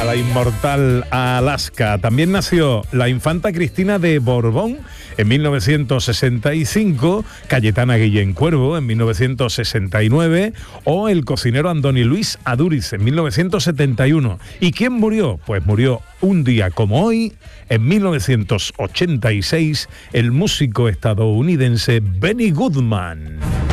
A la inmortal Alaska. También nació la infanta Cristina de Borbón en 1965, Cayetana Guillén Cuervo en 1969 o el cocinero Andoni Luis Aduriz en 1971. ¿Y quién murió? Pues murió un día como hoy, en 1986, el músico estadounidense Benny Goodman.